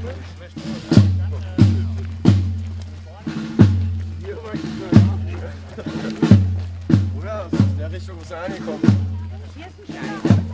Oder? Aus der Richtung ist er angekommen. Hier ist ein Stein.